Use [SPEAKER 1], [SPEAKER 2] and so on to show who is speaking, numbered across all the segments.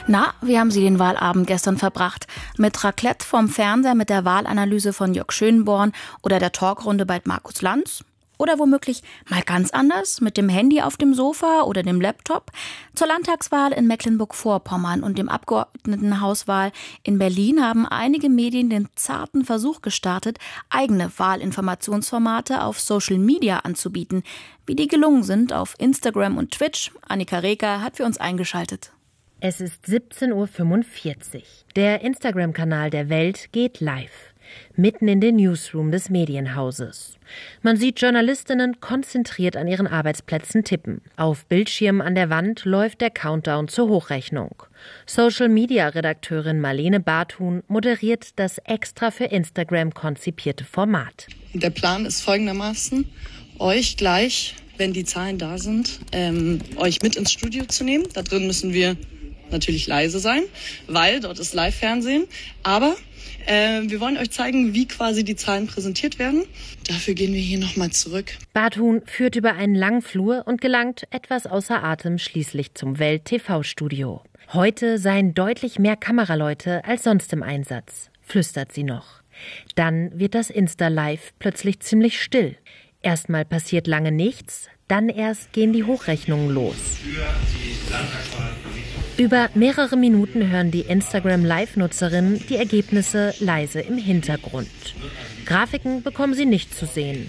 [SPEAKER 1] Na, wie haben Sie den Wahlabend gestern verbracht? Mit Raclette vom Fernseher mit der Wahlanalyse von Jörg Schönborn oder der Talkrunde bei Markus Lanz? Oder womöglich mal ganz anders, mit dem Handy auf dem Sofa oder dem Laptop? Zur Landtagswahl in Mecklenburg-Vorpommern und dem Abgeordnetenhauswahl in Berlin haben einige Medien den zarten Versuch gestartet, eigene Wahlinformationsformate auf Social Media anzubieten. Wie die gelungen sind auf Instagram und Twitch, Annika Reker hat für uns eingeschaltet.
[SPEAKER 2] Es ist 17:45 Uhr. Der Instagram-Kanal der Welt geht live. Mitten in den Newsroom des Medienhauses. Man sieht Journalistinnen konzentriert an ihren Arbeitsplätzen tippen. Auf Bildschirmen an der Wand läuft der Countdown zur Hochrechnung. Social-Media-Redakteurin Marlene Barthun moderiert das extra für Instagram konzipierte Format.
[SPEAKER 3] Der Plan ist folgendermaßen, euch gleich, wenn die Zahlen da sind, euch mit ins Studio zu nehmen. Da drin müssen wir natürlich leise sein, weil dort ist Live-Fernsehen. Aber wir wollen euch zeigen, wie quasi die Zahlen präsentiert werden. Dafür gehen wir hier nochmal zurück.
[SPEAKER 2] Barthun führt über einen langen Flur und gelangt etwas außer Atem schließlich zum Welt-TV-Studio. Heute seien deutlich mehr Kameraleute als sonst im Einsatz, flüstert sie noch. Dann wird das Insta-Live plötzlich ziemlich still. Erstmal passiert lange nichts, dann erst gehen die Hochrechnungen los. Über mehrere Minuten hören die Instagram-Live-Nutzerinnen die Ergebnisse leise im Hintergrund. Grafiken bekommen sie nicht zu sehen.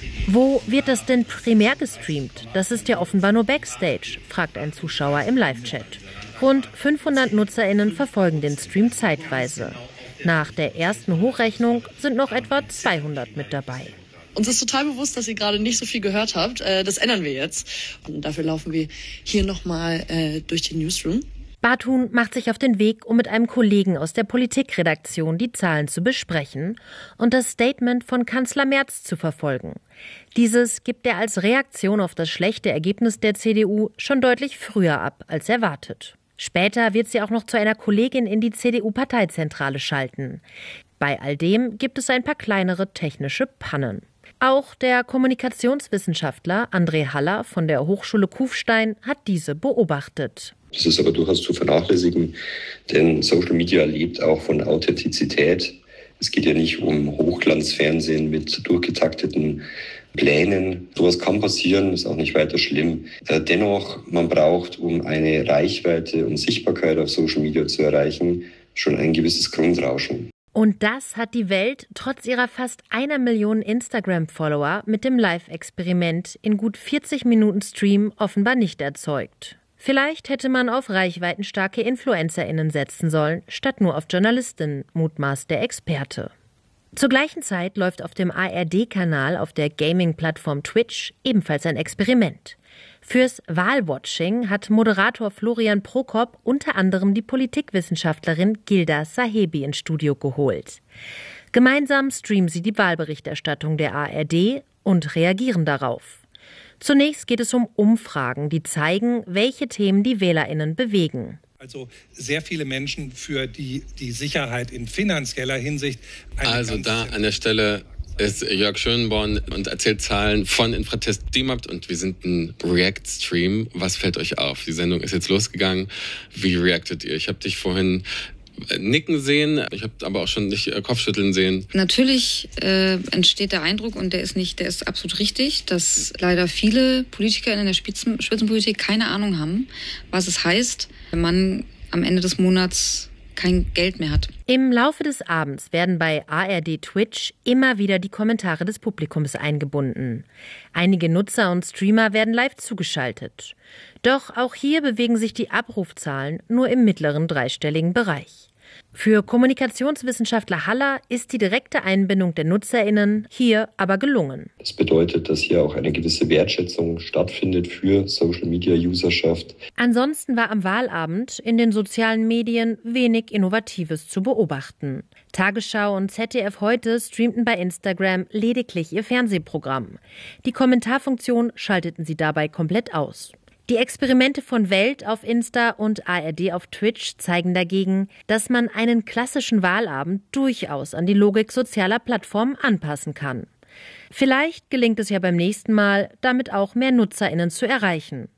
[SPEAKER 2] Wo wird das denn primär gestreamt? Das ist ja offenbar nur Backstage, fragt ein Zuschauer im Live-Chat. Rund 500 NutzerInnen verfolgen den Stream zeitweise. Nach der ersten Hochrechnung sind noch etwa 200 mit dabei.
[SPEAKER 3] Uns ist total bewusst, dass ihr gerade nicht so viel gehört habt. Das ändern wir jetzt. Und dafür laufen wir hier nochmal durch den Newsroom.
[SPEAKER 2] Barthun macht sich auf den Weg, um mit einem Kollegen aus der Politikredaktion die Zahlen zu besprechen und das Statement von Kanzler Merz zu verfolgen. Dieses gibt er als Reaktion auf das schlechte Ergebnis der CDU schon deutlich früher ab als erwartet. Später wird sie auch noch zu einer Kollegin in die CDU-Parteizentrale schalten. Bei all dem gibt es ein paar kleinere technische Pannen. Auch der Kommunikationswissenschaftler André Haller von der Hochschule Kufstein hat diese beobachtet.
[SPEAKER 4] Das ist aber durchaus zu vernachlässigen, denn Social Media lebt auch von Authentizität. Es geht ja nicht um Hochglanzfernsehen mit durchgetakteten Plänen. Sowas kann passieren, ist auch nicht weiter schlimm. Dennoch, man braucht, um eine Reichweite und Sichtbarkeit auf Social Media zu erreichen, schon ein gewisses Grundrauschen.
[SPEAKER 2] Und das hat die Welt trotz ihrer fast 1 Million Instagram-Follower mit dem Live-Experiment in gut 40 Minuten Stream offenbar nicht erzeugt. Vielleicht hätte man auf reichweitenstarke InfluencerInnen setzen sollen, statt nur auf Journalistinnen, mutmaßt der Experte. Zur gleichen Zeit läuft auf dem ARD-Kanal auf der Gaming-Plattform Twitch ebenfalls ein Experiment. Fürs Wahlwatching hat Moderator Florian Prokop unter anderem die Politikwissenschaftlerin Gilda Sahebi ins Studio geholt. Gemeinsam streamen sie die Wahlberichterstattung der ARD und reagieren darauf. Zunächst geht es um Umfragen, die zeigen, welche Themen die WählerInnen bewegen.
[SPEAKER 5] Also sehr viele Menschen für die Sicherheit in finanzieller Hinsicht.
[SPEAKER 6] Also da an der Stelle ist Jörg Schönborn und erzählt Zahlen von Infratest DIMAP und wir sind ein React-Stream. Was fällt euch auf? Die Sendung ist jetzt losgegangen. Wie reactet ihr? Ich habe dich vorhin nicken sehen, ich habe aber auch schon nicht Kopfschütteln sehen.
[SPEAKER 7] Natürlich entsteht der Eindruck, und der ist absolut richtig, dass leider viele Politiker in der Spitzenpolitik keine Ahnung haben, was es heißt, wenn man am Ende des Monats kein Geld mehr hat.
[SPEAKER 2] Im Laufe des Abends werden bei ARD Twitch immer wieder die Kommentare des Publikums eingebunden. Einige Nutzer und Streamer werden live zugeschaltet. Doch auch hier bewegen sich die Abrufzahlen nur im mittleren dreistelligen Bereich. Für Kommunikationswissenschaftler Haller ist die direkte Einbindung der NutzerInnen hier aber gelungen.
[SPEAKER 4] Das bedeutet, dass hier auch eine gewisse Wertschätzung stattfindet für Social-Media-Userschaft.
[SPEAKER 2] Ansonsten war am Wahlabend in den sozialen Medien wenig Innovatives zu beobachten. Tagesschau und ZDF Heute streamten bei Instagram lediglich ihr Fernsehprogramm. Die Kommentarfunktion schalteten sie dabei komplett aus. Die Experimente von Welt auf Insta und ARD auf Twitch zeigen dagegen, dass man einen klassischen Wahlabend durchaus an die Logik sozialer Plattformen anpassen kann. Vielleicht gelingt es ja beim nächsten Mal, damit auch mehr NutzerInnen zu erreichen.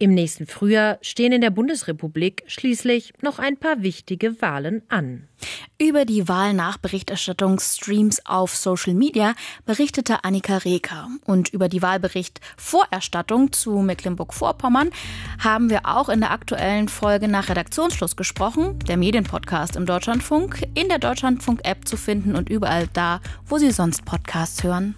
[SPEAKER 2] Im nächsten Frühjahr stehen in der Bundesrepublik schließlich noch ein paar wichtige Wahlen an.
[SPEAKER 1] Über die Wahlnachberichterstattungsstreams auf Social Media berichtete Annika Reker. Und über die Wahlbericht-Vorerstattung zu Mecklenburg-Vorpommern haben wir auch in der aktuellen Folge nach Redaktionsschluss gesprochen. Der Medienpodcast im Deutschlandfunk, in der Deutschlandfunk-App zu finden und überall da, wo Sie sonst Podcasts hören.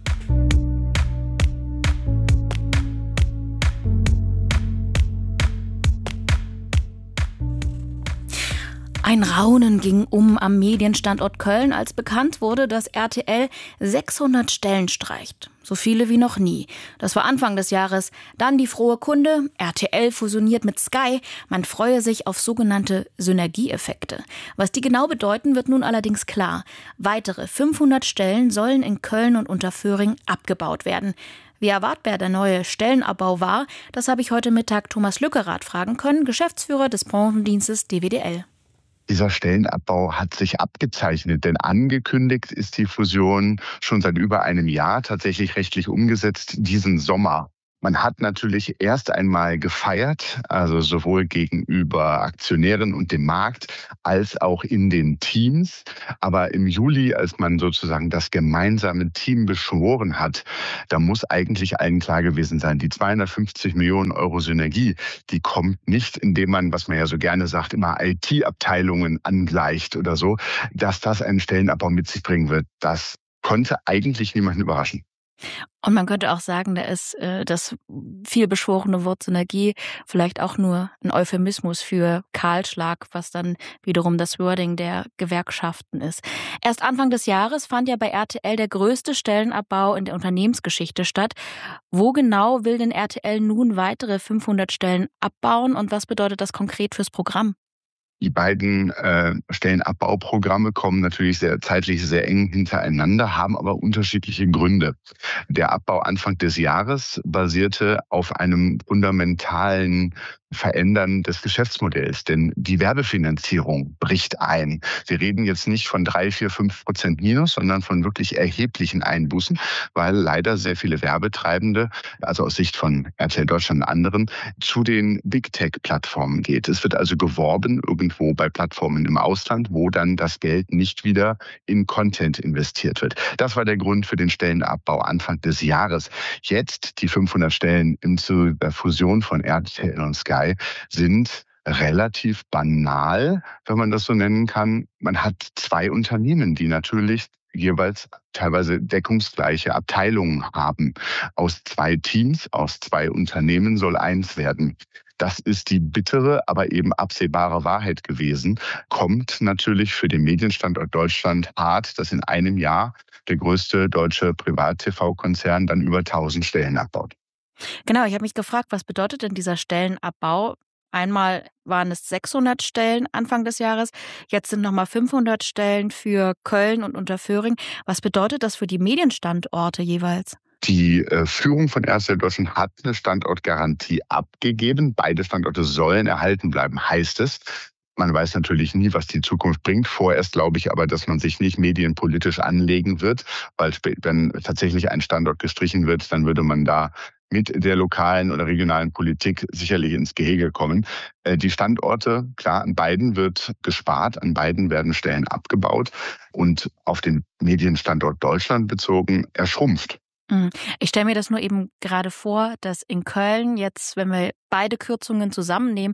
[SPEAKER 1] Ein Raunen ging am Medienstandort Köln, als bekannt wurde, dass RTL 600 Stellen streicht. So viele wie noch nie. Das war Anfang des Jahres. Dann die frohe Kunde, RTL fusioniert mit Sky. Man freue sich auf sogenannte Synergieeffekte. Was die genau bedeuten, wird nun allerdings klar. Weitere 500 Stellen sollen in Köln und Unterföhring abgebaut werden. Wie erwartbar der neue Stellenabbau war, das habe ich heute Mittag Thomas Lückerath fragen können, Geschäftsführer des Branchendienstes DWDL.
[SPEAKER 8] Dieser Stellenabbau hat sich abgezeichnet, denn angekündigt ist die Fusion schon seit über einem Jahr, tatsächlich rechtlich umgesetzt diesen Sommer. Man hat natürlich erst einmal gefeiert, also sowohl gegenüber Aktionären und dem Markt als auch in den Teams. Aber im Juli, als man sozusagen das gemeinsame Team beschworen hat, da muss eigentlich allen klar gewesen sein, die 250 Millionen Euro Synergie, die kommt nicht, indem man, was man ja so gerne sagt, immer IT-Abteilungen angleicht oder so, dass das einen Stellenabbau mit sich bringen wird. Das konnte eigentlich niemanden überraschen.
[SPEAKER 1] Und man könnte auch sagen, da ist das viel beschworene Wort Synergie vielleicht auch nur ein Euphemismus für Kahlschlag, was dann wiederum das Wording der Gewerkschaften ist. Erst Anfang des Jahres fand ja bei RTL der größte Stellenabbau in der Unternehmensgeschichte statt. Wo genau will denn RTL nun weitere 500 Stellen abbauen und was bedeutet das konkret fürs Programm?
[SPEAKER 8] Die beiden Stellenabbauprogramme kommen natürlich zeitlich sehr eng hintereinander, haben aber unterschiedliche Gründe. Der Abbau Anfang des Jahres basierte auf einem fundamentalen Verändern des Geschäftsmodells, denn die Werbefinanzierung bricht ein. Wir reden jetzt nicht von 3, 4, 5% Minus, sondern von wirklich erheblichen Einbußen, weil leider sehr viele Werbetreibende, also aus Sicht von RTL Deutschland und anderen, zu den Big Tech-Plattformen geht. Es wird also geworben irgendwo bei Plattformen im Ausland, wo dann das Geld nicht wieder in Content investiert wird. Das war der Grund für den Stellenabbau Anfang des Jahres. Jetzt die 500 Stellen zu der Fusion von RTL und Sky sind relativ banal, wenn man das so nennen kann. Man hat 2 Unternehmen, die natürlich jeweils teilweise deckungsgleiche Abteilungen haben. Aus 2 Teams, aus 2 Unternehmen soll 1 werden. Das ist die bittere, aber eben absehbare Wahrheit gewesen. Kommt natürlich für den Medienstandort Deutschland hart, dass in einem Jahr der größte deutsche Privat-TV-Konzern dann über 1000 Stellen abbaut.
[SPEAKER 1] Genau, ich habe mich gefragt, was bedeutet denn dieser Stellenabbau? Einmal waren es 600 Stellen Anfang des Jahres, jetzt sind nochmal 500 Stellen für Köln und Unterföhring. Was bedeutet das für die Medienstandorte jeweils?
[SPEAKER 8] Die Führung von RTL Deutschland hat eine Standortgarantie abgegeben. Beide Standorte sollen erhalten bleiben, heißt es. Man weiß natürlich nie, was die Zukunft bringt. Vorerst glaube ich aber, dass man sich nicht medienpolitisch anlegen wird, weil wenn tatsächlich ein Standort gestrichen wird, dann würde man da mit der lokalen oder regionalen Politik sicherlich ins Gehege kommen. Die Standorte, klar, an beiden wird gespart, an beiden werden Stellen abgebaut und auf den Medienstandort Deutschland bezogen, er schrumpft.
[SPEAKER 1] Ich stelle mir das nur eben gerade vor, dass in Köln jetzt, wenn wir beide Kürzungen zusammennehmen,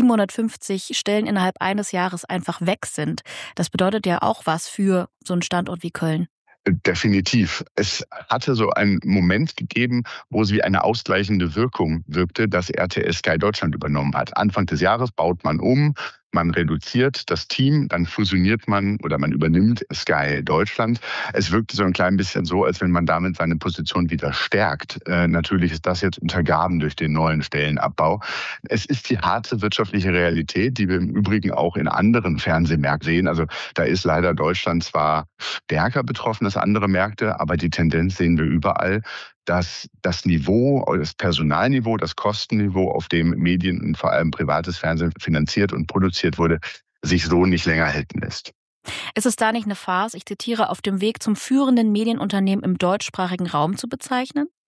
[SPEAKER 1] 750 Stellen innerhalb eines Jahres einfach weg sind. Das bedeutet ja auch was für so einen Standort wie Köln.
[SPEAKER 8] Definitiv. Es hatte so einen Moment gegeben, wo es wie eine ausgleichende Wirkung wirkte, dass RTL Sky Deutschland übernommen hat. Anfang des Jahres baut man um, man reduziert das Team, dann fusioniert man oder man übernimmt Sky Deutschland. Es wirkte so ein klein bisschen so, als wenn man damit seine Position wieder stärkt. Natürlich ist das jetzt untergraben durch den neuen Stellenabbau. Es ist die harte wirtschaftliche Realität, die wir im Übrigen auch in anderen Fernsehmärkten sehen. Also da ist leider Deutschland zwar stärker betroffen als andere Märkte, aber die Tendenz sehen wir überall, dass das Niveau, das Personalniveau, das Kostenniveau, auf dem Medien und vor allem privates Fernsehen finanziert und produziert wurde, sich so nicht länger halten lässt.
[SPEAKER 1] Ist es da nicht eine Farce, ich zitiere, auf dem Weg zum führenden Medienunternehmen im deutschsprachigen Raum zu bezeichnen?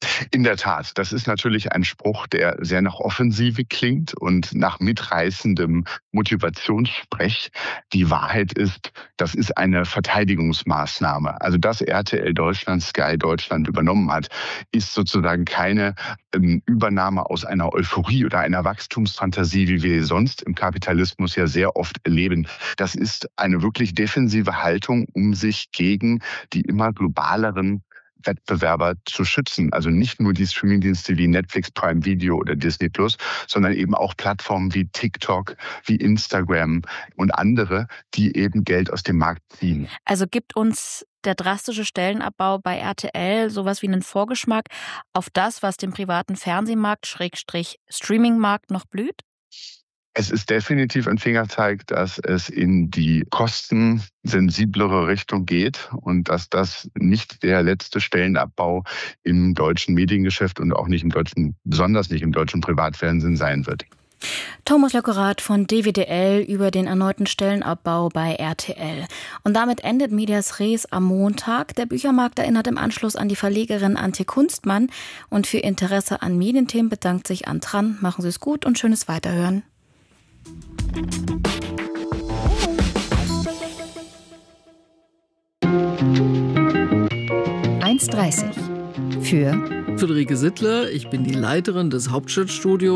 [SPEAKER 8] In der Tat, das ist natürlich ein Spruch, der sehr nach Offensive klingt und nach mitreißendem Motivationssprech. Die Wahrheit ist, das ist eine Verteidigungsmaßnahme. Also dass RTL Deutschland, Sky Deutschland übernommen hat, ist sozusagen keine Übernahme aus einer Euphorie oder einer Wachstumsfantasie, wie wir sonst im Kapitalismus ja sehr oft erleben. Das ist eine wirklich defensive Haltung, um sich gegen die immer globaleren Wettbewerber zu schützen. Also nicht nur die Streamingdienste wie Netflix, Prime Video oder Disney Plus, sondern eben auch Plattformen wie TikTok, wie Instagram und andere, die eben Geld aus dem Markt ziehen.
[SPEAKER 1] Also gibt uns der drastische Stellenabbau bei RTL sowas wie einen Vorgeschmack auf das, was dem privaten Fernsehmarkt / Streamingmarkt noch blüht?
[SPEAKER 8] Es ist definitiv ein Fingerzeig, dass es in die kostensensiblere Richtung geht und dass das nicht der letzte Stellenabbau im deutschen Mediengeschäft und auch nicht im deutschen, besonders nicht im deutschen Privatfernsehen sein wird.
[SPEAKER 1] Thomas Löckerath von DWDL über den erneuten Stellenabbau bei RTL. Und damit endet Medias Res am Montag. Der Büchermarkt erinnert im Anschluss an die Verlegerin Antje Kunstmann. Und für Interesse an Medienthemen bedankt sich Antran. Machen Sie es gut und schönes Weiterhören.
[SPEAKER 9] 1:30 für
[SPEAKER 10] Friederike Sittler, ich bin die Leiterin des Hauptstadtstudios.